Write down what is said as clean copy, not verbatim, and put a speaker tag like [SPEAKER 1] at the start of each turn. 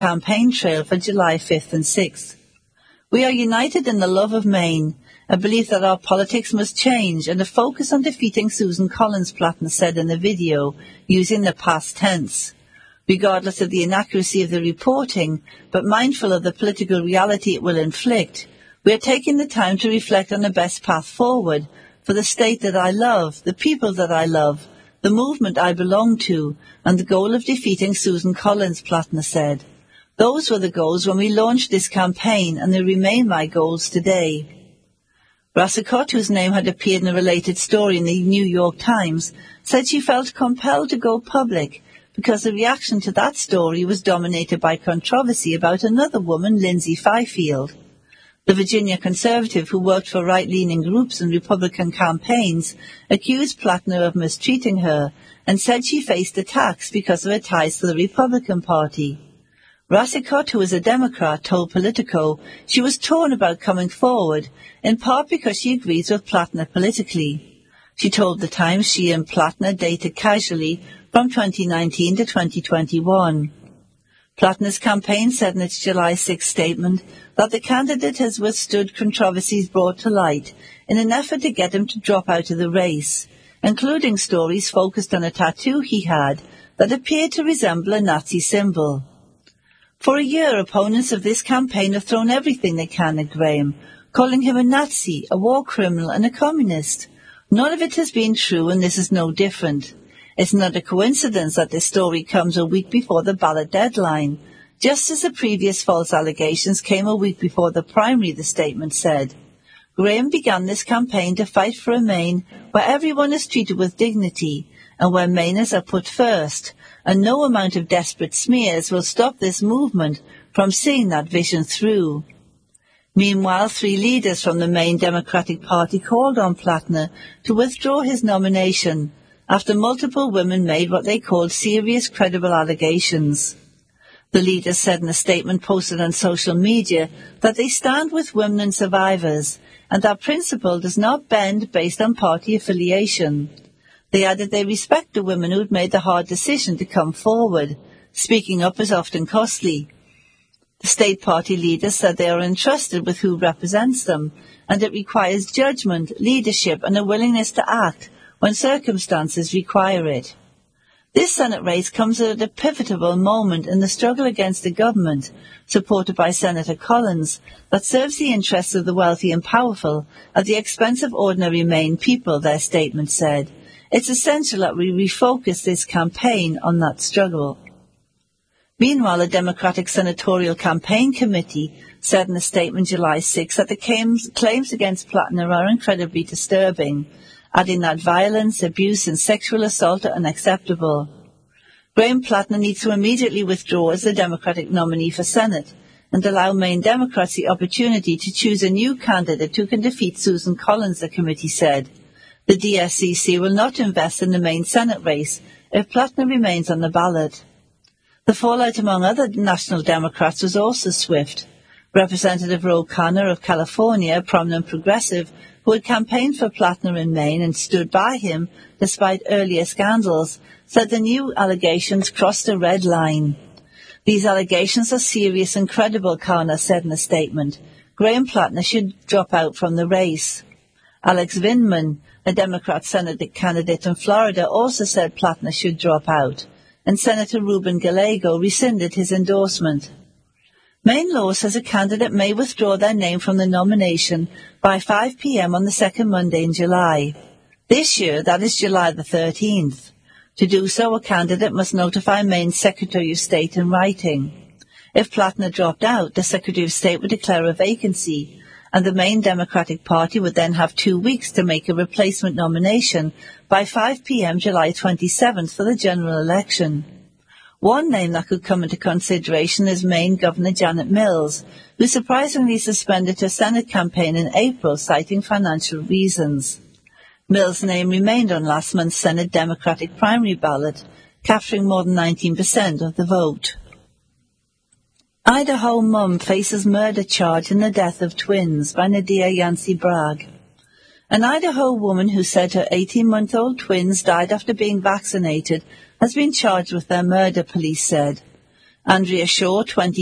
[SPEAKER 1] campaign trail for July 5th and 6th. We are united in the love of Maine, a belief that our politics must change, and a focus on defeating Susan Collins, Plattner said in the video, using the past tense. Regardless of the inaccuracy of the reporting, but mindful of the political reality it will inflict, we are taking the time to reflect on the best path forward for the state that I love, the people that I love, the movement I belong to, and the goal of defeating Susan Collins, Plattner said. Those were the goals when we launched this campaign, and they remain my goals today. Rassicot, whose name had appeared in a related story in the New York Times, said she felt compelled to go public because the reaction to that story was dominated by controversy about another woman, Lindsay Fifield. The Virginia conservative who worked for right-leaning groups and Republican campaigns accused Plattner of mistreating her and said she faced attacks because of her ties to the Republican Party. Rassicot, who is a Democrat, told Politico she was torn about coming forward, in part because she agrees with Plattner politically. She told The Times she and Plattner dated casually from 2019 to 2021. Plattner's campaign said in its July 6 statement that the candidate has withstood controversies brought to light in an effort to get him to drop out of the race, including stories focused on a tattoo he had that appeared to resemble a Nazi symbol. For a year, opponents of this campaign have thrown everything they can at Graham, calling him a Nazi, a war criminal, and a communist. None of it has been true, and this is no different. It's not a coincidence that this story comes a week before the ballot deadline, just as the previous false allegations came a week before the primary, the statement said. Graham began this campaign to fight for a Maine where everyone is treated with dignity and where Mainers are put first, and no amount of desperate smears will stop this movement from seeing that vision through. Meanwhile, 3 leaders from the Maine Democratic Party called on Plattner to withdraw his nomination after multiple women made what they called serious, credible allegations. The leaders said in a statement posted on social media that they stand with women and survivors, and that principle does not bend based on party affiliation. They added they respect the women who'd made the hard decision to come forward. Speaking up is often costly. The state party leaders said they are entrusted with who represents them, and it requires judgment, leadership, and a willingness to act when circumstances require it. This Senate race comes at a pivotal moment in the struggle against a government, supported by Senator Collins, that serves the interests of the wealthy and powerful at the expense of ordinary Maine people, their statement said. It's essential that we refocus this campaign on that struggle. Meanwhile, a Democratic Senatorial Campaign Committee said in a statement July 6 that the claims against Plattner are incredibly disturbing, adding that violence, abuse and sexual assault are unacceptable. Graham Plattner needs to immediately withdraw as the Democratic nominee for Senate and allow Maine Democrats the opportunity to choose a new candidate who can defeat Susan Collins, the committee said. The DSCC will not invest in the Maine Senate race if Plattner remains on the ballot. The fallout among other national Democrats was also swift. Representative Ro Khanna of California, a prominent progressive who had campaigned for Plattner in Maine and stood by him despite earlier scandals, said the new allegations crossed a red line. These allegations are serious and credible, Khanna said in a statement. Graham Plattner should drop out from the race. Alex Vindman, a Democrat Senate candidate in Florida, also said Plattner should drop out, and Senator Ruben Gallego rescinded his endorsement. Maine law says a candidate may withdraw their name from the nomination by 5 p.m. on the second Monday in July. This year, that is July the 13th. To do so, a candidate must notify Maine's Secretary of State in writing. If Plattner dropped out, the Secretary of State would declare a vacancy, and the Maine Democratic Party would then have 2 weeks to make a replacement nomination by 5 p.m. July 27th for the general election. One name that could come into consideration is Maine Governor Janet Mills, who surprisingly suspended her Senate campaign in April, citing financial reasons. Mills' name remained on last month's Senate Democratic primary ballot, capturing more than 19% of the vote. Idaho mum faces murder charge in the death of twins by Nadia Yancey Bragg. An Idaho woman who said her 18-month-old twins died after being vaccinated has been charged with their murder, police said. Andrea Shaw, 20